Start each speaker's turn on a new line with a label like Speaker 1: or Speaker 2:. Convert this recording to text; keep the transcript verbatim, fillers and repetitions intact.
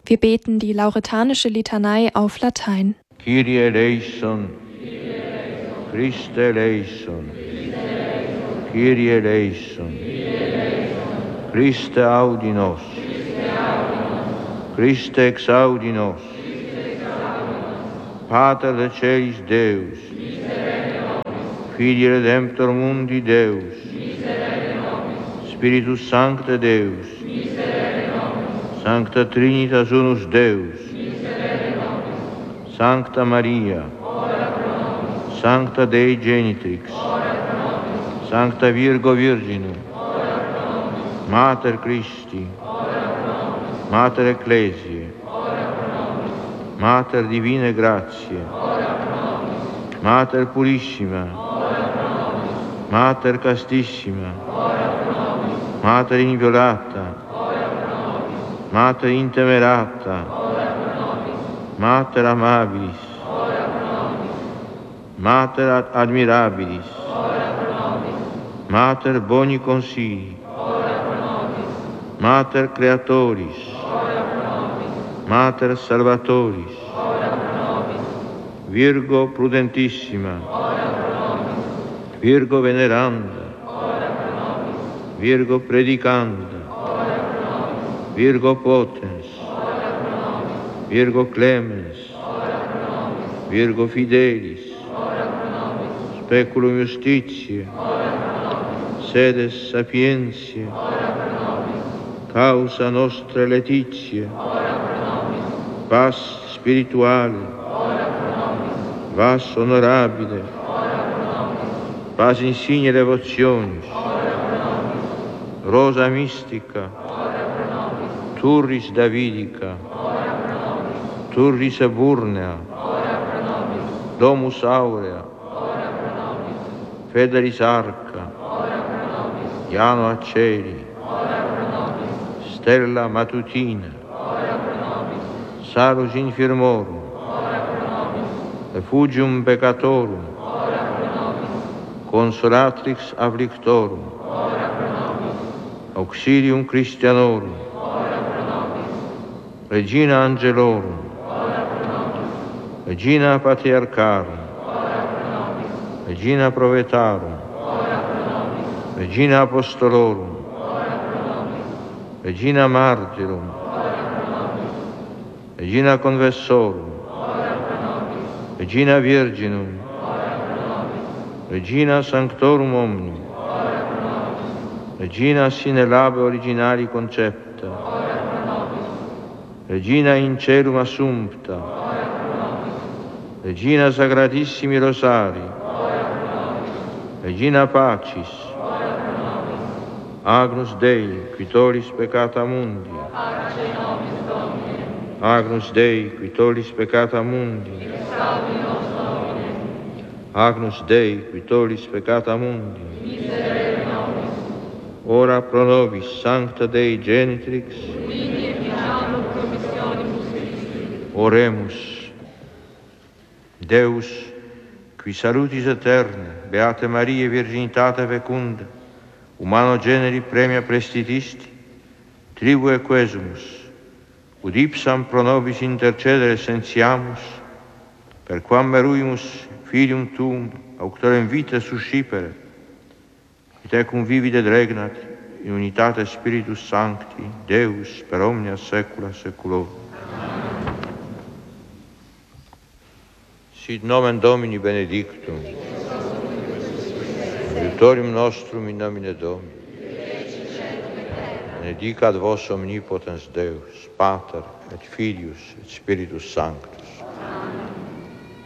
Speaker 1: Wir beten die lauretanische Litanei auf Latein.
Speaker 2: Kyrie eleison, Christe eleison, Kyrie eleison, Christe audi nos, Christe exaudi nos, Pater de celis Deus, Filii Redemptor mundi Deus, Spiritus Sancte Deus, Sancta Trinitas unus Deus, Sancta Maria, Sancta Dei Genitrix, Sancta Virgo Virginum, Mater Christi, Mater Ecclesiae, Mater Divine Gratiae, Mater Purissima, Mater Castissima, Mater Inviolata, Mater Intemerata, Mater Amabilis, Mater ad Admirabilis, Mater Boni Consilii, Mater Creatoris, Mater Salvatoris, Virgo Prudentissima, Virgo Veneranda, Virgo Predicanda, Virgo Potens, Virgo Clemens, Virgo Fidelis, Speculum Justitiae, Sedes Sapientiae, Causa Nostra Laetitiae, Paz Spirituale, Vas Honorabile, Paz Insigne Devotionis, Rosa Mystica, Turris Davidica, Turris Eburnea, Domus Aurea, Fedaris Arca, Iano Aceri, Stella Matutina, Salus Infirmorum, Refugium Peccatorum, Consolatrix Afflictorum, Auxilium Christianorum, Regina Angelorum, Regina Patriarcharum, Regina Provetarum, Regina Apostolorum, Regina Martyrum, Regina Conversorum, Regina Virginum, Regina Sanctorum Omnium, Regina sine labe originali concepta, Regina in celum assumpta, Regina Sacratissimi Rosari, Regina Pacis, Agnus Dei, qui tollis peccata mundi, Agnus Dei, qui tollis peccata mundi, Agnus Dei, qui tollis peccata mundi, ora pro nobis Sancta Dei Genitrix, oremus. Deus, qui salutis eterne, Beate Marie, Virginitate fecunda, humano generi premia prestitisti, tribue quesumus, ud ipsam pro nobis intercedere sentiamus, per quam meruimus filium tuum, auctorem vitae suscipere, et ecum vivit et regnat in unitate Spiritus Sancti, Deus, per omnia saecula saeculorum. Sit nomen Domini benedictum, aiutorium nostrum in nomine Domini, benedicat vos omnipotens Deus, Pater et Filius et Spiritus Sanctus. Amen.